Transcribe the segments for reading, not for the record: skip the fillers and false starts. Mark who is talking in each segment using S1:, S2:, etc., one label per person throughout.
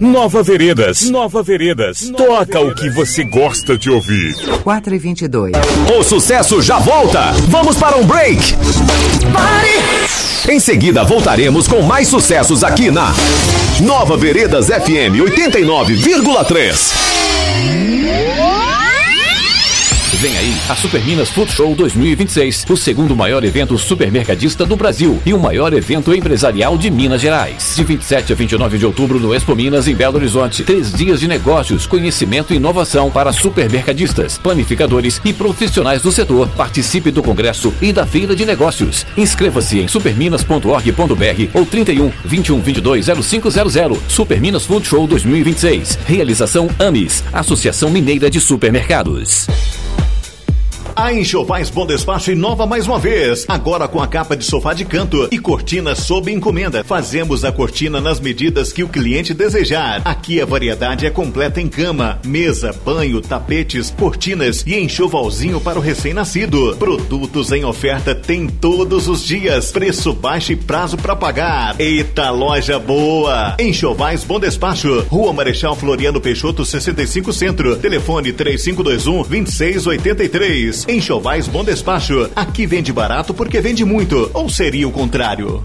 S1: Nova Veredas. Nova Veredas. Toca o que você gosta de ouvir.
S2: 4h22.
S3: O sucesso já volta. Vamos para um break. Pare! Em seguida voltaremos com mais sucessos aqui na Nova Veredas FM 89,3. Vem aí a Super Minas Food Show 2026, o segundo maior evento supermercadista do Brasil e o maior evento empresarial de Minas Gerais. De 27 a 29 de outubro no Expo Minas, em Belo Horizonte. 3 dias de negócios, conhecimento e inovação para supermercadistas, planificadores e profissionais do setor. Participe do congresso e da feira de negócios. Inscreva-se em superminas.org.br ou 31 21 22 0500. Super Minas Food Show 2026. Realização AMIS, Associação Mineira de Supermercados.
S4: A Enxovais Bom Despacho inova mais uma vez, agora com a capa de sofá de canto e cortina sob encomenda. Fazemos a cortina nas medidas que o cliente desejar. Aqui a variedade é completa em cama, mesa, banho, tapetes, cortinas e enxovalzinho para o recém-nascido. Produtos em oferta tem todos os dias, preço baixo e prazo para pagar. Eita, loja boa! Enxovais Bom Despacho, Rua Marechal Floriano Peixoto 65 Centro, telefone 3521-2683. Enxovais Bom Despacho. Aqui vende barato porque vende muito. Ou seria o contrário?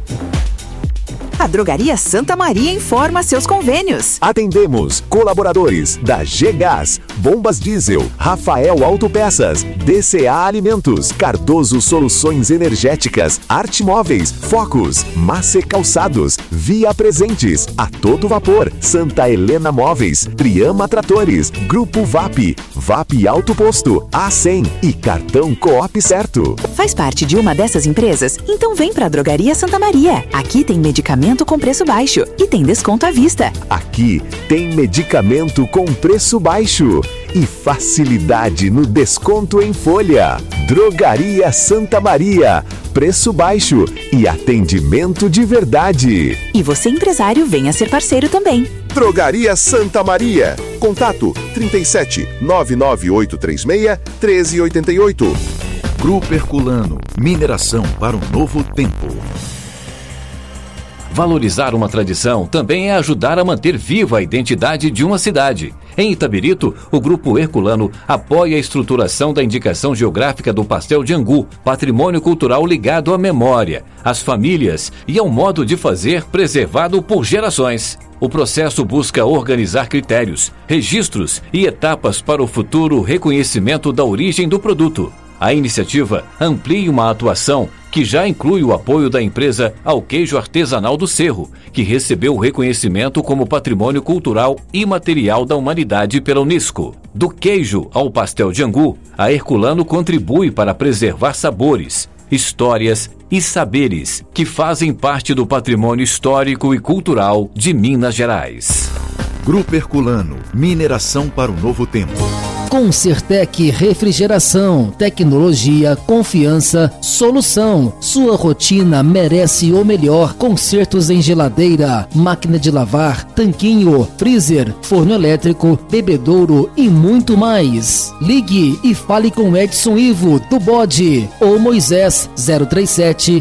S5: A Drogaria Santa Maria informa seus convênios.
S6: Atendemos colaboradores da G-Gás, Bombas Diesel, Rafael Autopeças, DCA Alimentos, Cardoso Soluções Energéticas, Arte Móveis, Focus, Mace Calçados, Via Presentes, A Todo Vapor, Santa Helena Móveis, Triama Tratores, Grupo VAP, VAP Auto Posto, A100 e Cartão Coop Certo.
S5: Faz parte de uma dessas empresas? Então vem pra Drogaria Santa Maria. Aqui tem medicamento com preço baixo e tem desconto à vista.
S6: Aqui tem medicamento com preço baixo e facilidade no desconto em folha. Drogaria Santa Maria, preço baixo e atendimento de verdade.
S5: E você, empresário, venha ser parceiro também.
S7: Drogaria Santa Maria. Contato 37 99836 1388.
S8: Grupo Herculano, mineração para um novo tempo.
S3: Valorizar uma tradição também é ajudar a manter viva a identidade de uma cidade. Em Itabirito, o Grupo Herculano apoia a estruturação da indicação geográfica do pastel de angu, patrimônio cultural ligado à memória, às famílias e ao modo de fazer preservado por gerações. O processo busca organizar critérios, registros e etapas para o futuro reconhecimento da origem do produto. A iniciativa amplia uma atuação que já inclui o apoio da empresa ao Queijo Artesanal do Cerro, que recebeu o reconhecimento como Patrimônio Cultural Imaterial da Humanidade pela Unesco. Do queijo ao pastel de angu, a Herculano contribui para preservar sabores, histórias e saberes que fazem parte do patrimônio histórico e cultural de Minas Gerais.
S8: Grupo Herculano, mineração para um novo tempo.
S9: Concertec Refrigeração, tecnologia, confiança, solução. Sua rotina merece o melhor. Consertos em geladeira, máquina de lavar, tanquinho, freezer, forno elétrico, bebedouro e muito mais. Ligue e fale com Edson Ivo do Bode ou Moisés 037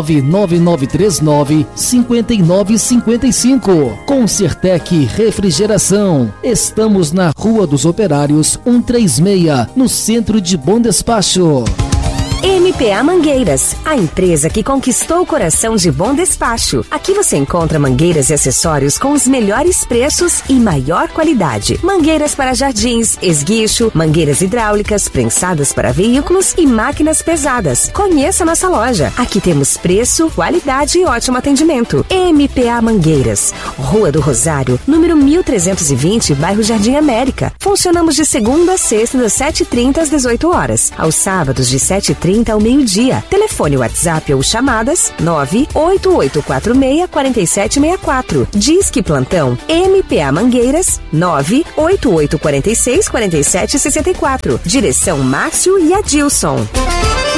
S9: 99939 5955. Concertec Refrigeração. Estamos na Rua dos Operários 136, no centro de Bom Despacho.
S10: MPA Mangueiras, a empresa que conquistou o coração de Bom Despacho. Aqui você encontra mangueiras e acessórios com os melhores preços e maior qualidade. Mangueiras para jardins, esguicho, mangueiras hidráulicas, prensadas para veículos e máquinas pesadas. Conheça nossa loja. Aqui temos preço, qualidade e ótimo atendimento. MPA Mangueiras, Rua do Rosário, número 1320, bairro Jardim América. Funcionamos de segunda a sexta, das 7h30 às 18 horas. Aos sábados, de 7h30 ao meio-dia. Telefone WhatsApp ou chamadas 98846-4764. Disque Plantão MPA Mangueiras 98846-4764. Direção Márcio e Adilson.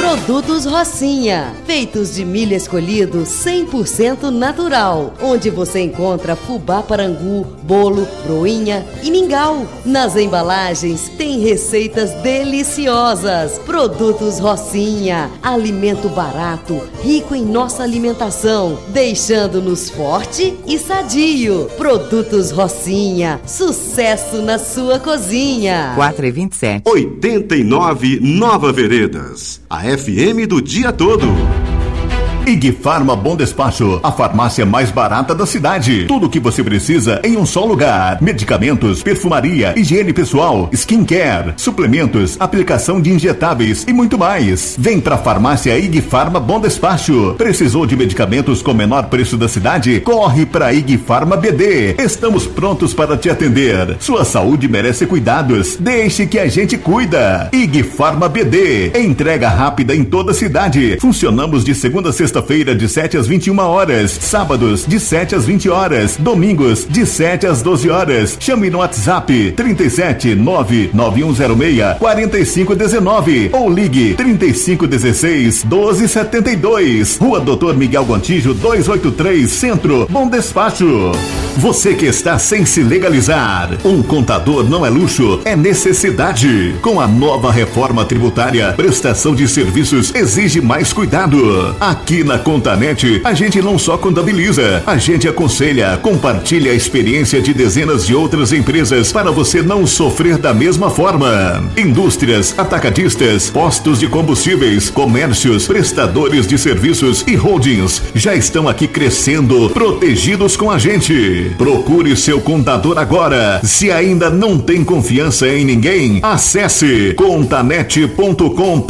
S2: Produtos Rocinha, feitos de milho escolhido 100% natural, onde você encontra fubá parangu, bolo, broinha e mingau. Nas embalagens tem receitas deliciosas. Produtos Rocinha, alimento barato, rico em nossa alimentação, deixando-nos forte e sadio. Produtos Rocinha, sucesso na sua cozinha.
S11: 4h27.
S12: 89 Nova Veredas, a FM do dia todo.
S4: IG Farma Bom Despacho, a farmácia mais barata da cidade. Tudo o que você precisa em um só lugar. Medicamentos, perfumaria, higiene pessoal, skincare, suplementos, aplicação de injetáveis e muito mais. Vem pra farmácia IG Farma Bom Despacho. Precisou de medicamentos com menor preço da cidade? Corre pra IG Farma BD. Estamos prontos para te atender. Sua saúde merece cuidados. Deixe que a gente cuida. IG Farma BD. Entrega rápida em toda a cidade. Funcionamos de segunda a sexta-feira de 7 às 21 horas, sábados de 7 às 20 horas, domingos de 7 às 12 horas. Chame no WhatsApp 37 99106 4519 ou ligue 3516 1272. Rua Doutor Miguel Gontijo 283, Centro, Bom Despacho. Você que está sem se legalizar, um contador não é luxo, é necessidade. Com a nova reforma tributária, prestação de serviços exige mais cuidado. Aqui na Contanet, a gente não só contabiliza, a gente aconselha, compartilha a experiência de dezenas de outras empresas para você não sofrer da mesma forma. Indústrias, atacadistas, postos de combustíveis, comércios, prestadores de serviços e holdings já estão aqui crescendo, protegidos com a gente. Procure seu contador agora. Se ainda não tem confiança em ninguém, acesse contanet.com.br.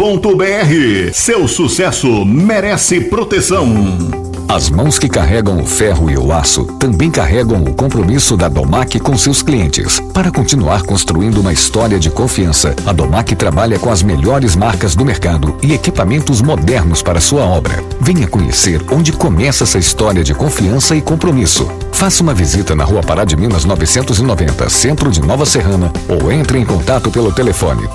S4: Seu sucesso merece proteção.
S13: As mãos que carregam o ferro e o aço também carregam o compromisso da Domac com seus clientes. Para continuar construindo uma história de confiança, a Domac trabalha com as melhores marcas do mercado e equipamentos modernos para sua obra. Venha conhecer onde começa essa história de confiança e compromisso. Faça uma visita na Rua Pará de Minas 990, Centro de Nova Serrana, ou entre em contato pelo telefone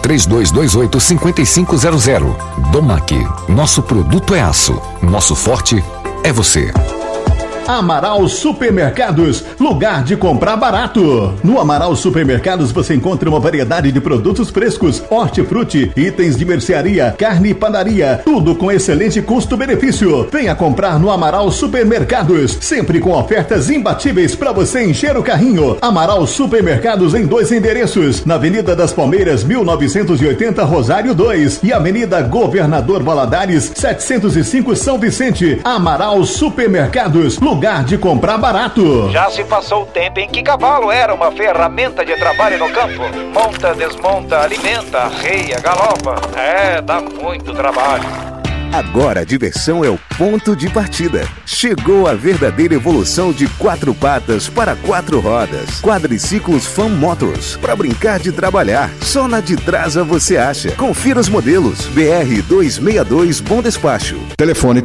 S13: 3228-5500. Domac, nosso produto é aço, nosso forte é você.
S4: Amaral Supermercados, lugar de comprar barato. No Amaral Supermercados você encontra uma variedade de produtos frescos, hortifruti, itens de mercearia, carne e padaria, tudo com excelente custo-benefício. Venha comprar no Amaral Supermercados, sempre com ofertas imbatíveis para você encher o carrinho. Amaral Supermercados em 2 endereços, na Avenida das Palmeiras 1980, Rosário 2 e Avenida Governador Valadares 705, São Vicente. Amaral Supermercados, lugar de comprar barato.
S14: Já se passou o tempo em que cavalo era uma ferramenta de trabalho no campo. Monta, desmonta, alimenta, arreia, galopa. Dá muito trabalho.
S6: Agora a diversão é o ponto de partida. Chegou a verdadeira evolução de 4 patas para 4 rodas. Quadriciclos Fan Motors, para brincar de trabalhar. Só na de Trasa você acha. Confira os modelos. BR 262 Bom Despacho.
S15: Telefone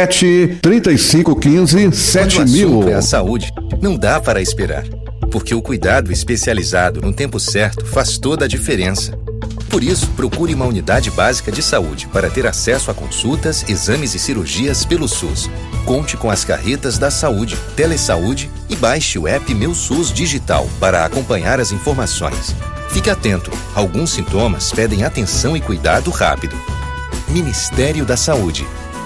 S15: 37-3515-7000.
S16: Quando o assunto é a saúde, não dá para esperar. Porque o cuidado especializado no tempo certo faz toda a diferença. Por isso, procure uma unidade básica de saúde para ter acesso a consultas, exames e cirurgias pelo SUS. Conte com as carretas da saúde, Telesaúde e baixe o app Meu SUS Digital para acompanhar as informações. Fique atento, alguns sintomas pedem atenção e cuidado rápido. Ministério da Saúde.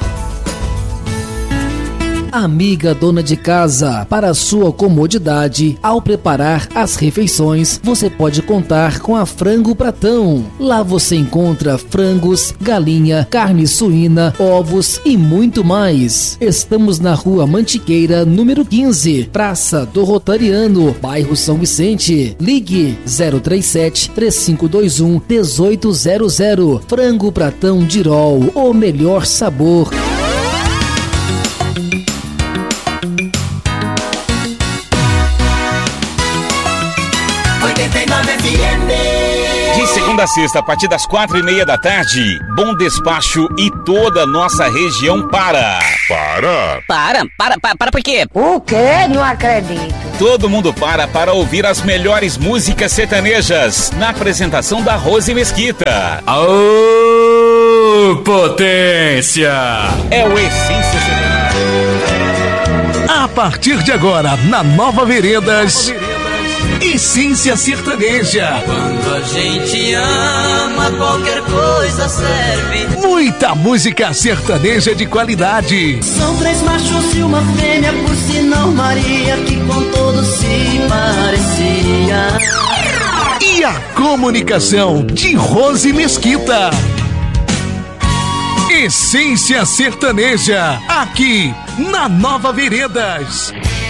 S9: Amiga dona de casa, para sua comodidade, ao preparar as refeições, você pode contar com a Frango Pratão. Lá você encontra frangos, galinha, carne suína, ovos e muito mais. Estamos na Rua Mantiqueira, número 15, Praça do Rotariano, bairro São Vicente. Ligue 037-3521-1800. Frango Pratão Dirol, o melhor sabor.
S1: De segunda a sexta, a partir das 4:30 da tarde, Bom Despacho e toda a nossa região para
S17: por quê?
S18: O quê? Não acredito.
S1: Todo mundo para ouvir as melhores músicas sertanejas na apresentação da Rose Mesquita.
S17: Oh,
S11: Ô, potência!
S1: É o Essência
S15: Sertaneja. A partir de agora, na Nova Veredas, Essência Sertaneja.
S17: Quando a gente ama, qualquer coisa serve.
S15: Muita música sertaneja de qualidade.
S17: São 3 machos e uma fêmea, por sinal Maria, que com todos se parecia.
S15: E a comunicação de Rose Mesquita. Essência Sertaneja, aqui na Nova Veredas.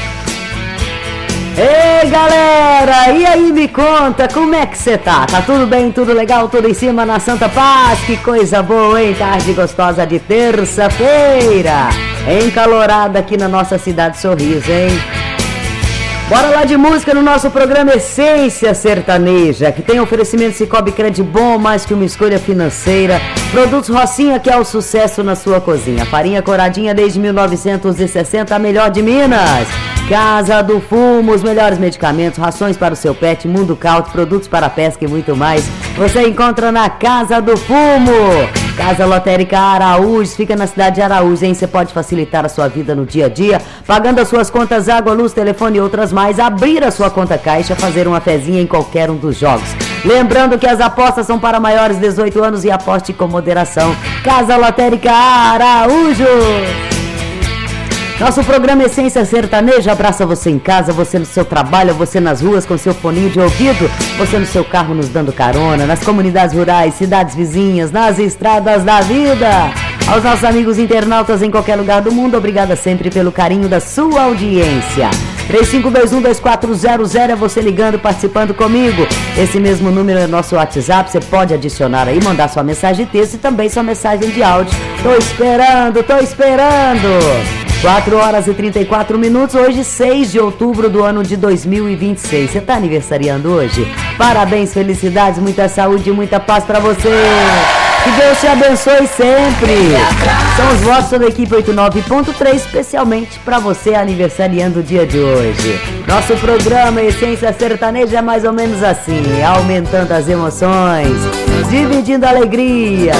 S19: Ei, galera, e aí, me conta, como é que você tá? Tá tudo bem, tudo legal, tudo em cima na Santa Paz? Que coisa boa, hein? Tarde gostosa de terça-feira, encalorada aqui na nossa cidade Sorriso, hein? Bora lá de música no nosso programa Essência Sertaneja, que tem oferecimento Cicobi Cred Bom, mais que uma escolha financeira. Produtos Rocinha, que é o sucesso na sua cozinha. Farinha Coradinha desde 1960, a melhor de Minas. Casa do Fumo, os melhores medicamentos, rações para o seu pet, Mundo Caut, produtos para pesca e muito mais. Você encontra na Casa do Fumo. Casa Lotérica Araújo, fica na cidade de Araújo, hein? Você pode facilitar a sua vida no dia a dia, pagando as suas contas água, luz, telefone e outras mais, abrir a sua conta caixa, fazer uma fezinha em qualquer um dos jogos. Lembrando que as apostas são para maiores de 18 anos e aposte com moderação. Casa Lotérica Araújo. Nosso programa Essência Sertaneja abraça você em casa, você no seu trabalho, você nas ruas com seu foninho de ouvido, você no seu carro nos dando carona, nas comunidades rurais, cidades vizinhas, nas estradas da vida. Aos nossos amigos internautas em qualquer lugar do mundo, obrigada sempre pelo carinho da sua audiência. 3521-2400 é você ligando, participando comigo. Esse mesmo número é nosso WhatsApp, você pode adicionar aí, mandar sua mensagem de texto e também sua mensagem de áudio. Tô esperando! 4 horas e 34 minutos, hoje 6 de outubro do ano de 2026. Você tá aniversariando hoje? Parabéns, felicidades, muita saúde e muita paz pra você. Que Deus te abençoe sempre. São os votos da equipe 89.3, especialmente pra você aniversariando o dia de hoje. Nosso programa Essência Sertaneja é mais ou menos assim, aumentando as emoções, dividindo a alegria.